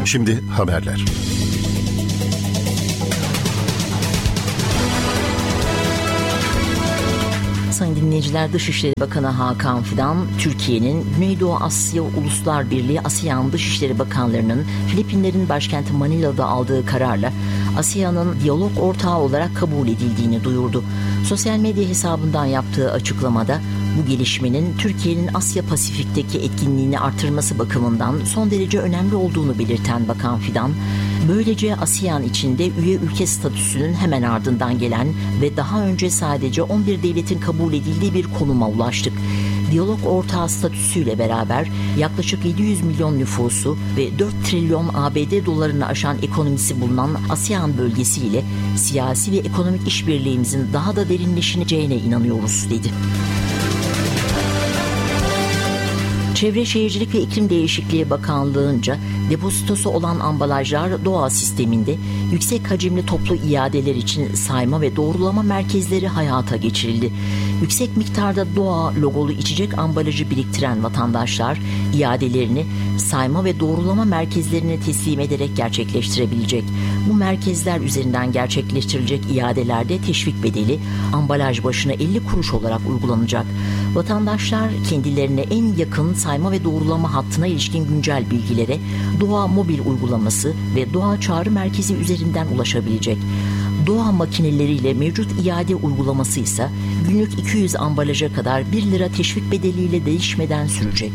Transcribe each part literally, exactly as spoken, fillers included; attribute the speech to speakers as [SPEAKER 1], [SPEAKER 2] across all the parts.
[SPEAKER 1] Şimdi haberler.
[SPEAKER 2] Sayın dinleyiciler, Dışişleri Bakanı Hakan Fidan, Türkiye'nin Güneydoğu Asya Uluslar Birliği ASEAN Dışişleri Bakanlarının Filipinlerin başkenti Manila'da aldığı kararla ASEAN'ın diyalog ortağı olarak kabul edildiğini duyurdu. Sosyal medya hesabından yaptığı açıklamada bu gelişmenin Türkiye'nin Asya Pasifik'teki etkinliğini artırması bakımından son derece önemli olduğunu belirten Bakan Fidan, böylece ASEAN içinde üye ülke statüsünün hemen ardından gelen ve daha önce sadece on bir devletin kabul edildiği bir konuma ulaştık. Diyalog ortağı statüsüyle beraber yaklaşık yedi yüz milyon nüfusu ve dört trilyon A B D dolarını aşan ekonomisi bulunan ASEAN bölgesiyle siyasi ve ekonomik işbirliğimizin daha da derinleşeceğine inanıyoruz, dedi. Çevre Şehircilik ve İklim Değişikliği Bakanlığı'nca depozitosu olan ambalajlar doğa sisteminde yüksek hacimli toplu iadeler için sayma ve doğrulama merkezleri hayata geçirildi. Yüksek miktarda doğa logolu içecek ambalajı biriktiren vatandaşlar iadelerini sayma ve doğrulama merkezlerine teslim ederek gerçekleştirebilecek. Bu merkezler üzerinden gerçekleştirilecek iadelerde teşvik bedeli ambalaj başına elli kuruş olarak uygulanacak. Vatandaşlar kendilerine en yakın sayma ve doğrulama hattına ilişkin güncel bilgilere Doğa mobil uygulaması ve Doğa çağrı merkezi üzerinden ulaşabilecek. Doğa makineleriyle mevcut iade uygulaması ise günlük iki yüz ambalaja kadar bir lira teşvik bedeliyle değişmeden sürecek.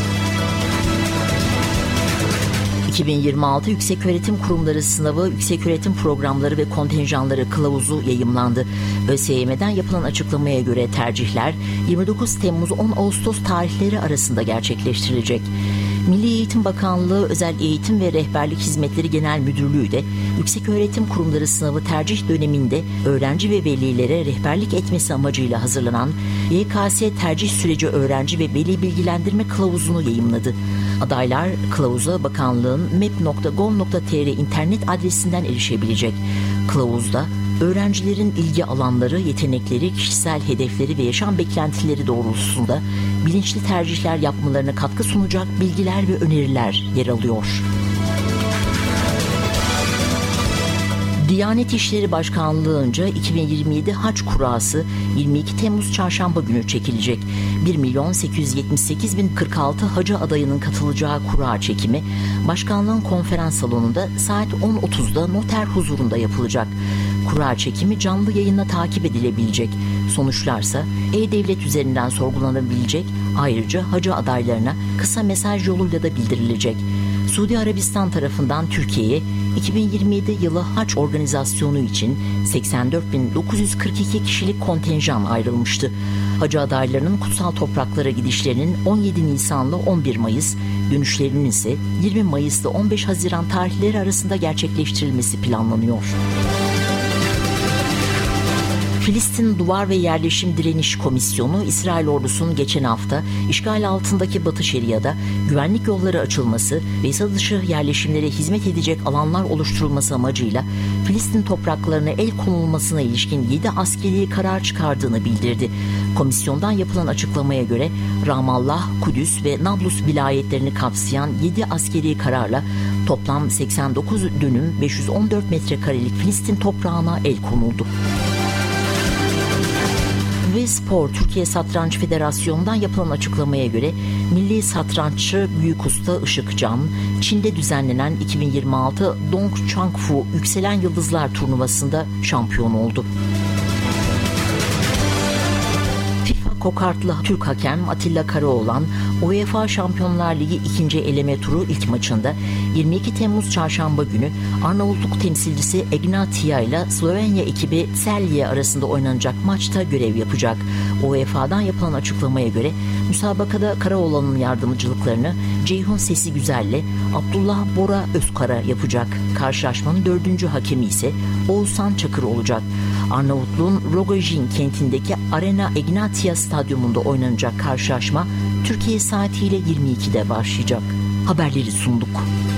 [SPEAKER 2] iki bin yirmi altı Yükseköğretim Kurumları Sınavı, Yükseköğretim Programları ve Kontenjanları Kılavuzu yayımlandı. ÖSYM'den yapılan açıklamaya göre tercihler yirmi dokuz Temmuz on Ağustos tarihleri arasında gerçekleştirilecek. Milli Eğitim Bakanlığı Özel Eğitim ve Rehberlik Hizmetleri Genel Müdürlüğü de Yükseköğretim Kurumları Sınavı tercih döneminde öğrenci ve velilere rehberlik etmesi amacıyla hazırlanan Y K S tercih süreci öğrenci ve veli bilgilendirme kılavuzunu yayımladı. Adaylar kılavuza bakanlığın map nokta gov nokta tr internet adresinden erişebilecek. Kılavuzda öğrencilerin ilgi alanları, yetenekleri, kişisel hedefleri ve yaşam beklentileri doğrultusunda bilinçli tercihler yapmalarına katkı sunacak bilgiler ve öneriler yer alıyor. Diyanet İşleri Başkanlığı'nca iki bin yirmi yedi Hac Kurası yirmi iki Temmuz Çarşamba günü çekilecek. bir milyon sekiz yüz yetmiş sekiz bin kırk altı hacı adayının katılacağı kura çekimi Başkanlığın konferans salonunda saat on otuzda noter huzurunda yapılacak. Kura çekimi canlı yayınla takip edilebilecek. Sonuçlarsa E-Devlet üzerinden sorgulanabilecek. Ayrıca hacı adaylarına kısa mesaj yoluyla da bildirilecek. Suudi Arabistan tarafından Türkiye'ye iki bin yirmi yedi yılı hac organizasyonu için seksen dört bin dokuz yüz kırk iki kişilik kontenjan ayrılmıştı. Hacı adaylarının kutsal topraklara gidişlerinin on yedi Nisan'la on bir Mayıs, dönüşlerinin ise yirmi Mayıs'la on beş Haziran tarihleri arasında gerçekleştirilmesi planlanıyor. Filistin Duvar ve Yerleşim Direniş Komisyonu, İsrail ordusunun geçen hafta işgal altındaki Batı Şeria'da güvenlik yolları açılması ve yasa dışı yerleşimlere hizmet edecek alanlar oluşturulması amacıyla Filistin topraklarına el konulmasına ilişkin yedi askeri karar çıkardığını bildirdi. Komisyondan yapılan açıklamaya göre Ramallah, Kudüs ve Nablus vilayetlerini kapsayan yedi askeri kararla toplam seksen dokuz dönüm beş yüz on dört metrekarelik Filistin toprağına el konuldu. Ve Spor, Türkiye Satranç Federasyonu'ndan yapılan açıklamaya göre milli satranççı Büyük Usta Işık Can, Çin'de düzenlenen iki bin yirmi altı Dong Changfu Yükselen Yıldızlar Turnuvası'nda şampiyon oldu. Kokartlı Türk hakem Atilla Karaoğlan, UEFA Şampiyonlar Ligi ikinci eleme turu ilk maçında yirmi iki Temmuz Çarşamba günü Arnavutluk temsilcisi Egnatia ile Slovenya ekibi Celje arasında oynanacak maçta görev yapacak. U E F A'dan yapılan açıklamaya göre müsabakada Karaoğlan'ın yardımcılıklarını Ceyhun Sesi Güzel'le Abdullah Bora Özkara yapacak. Karşılaşmanın dördüncü hakemi ise Oğuzhan Çakır olacak. Arnavutluğun Rogojin kentindeki Arena Egnatia stadyumunda oynanacak karşılaşma Türkiye saatiyle yirmi ikide başlayacak. Haberleri sunduk.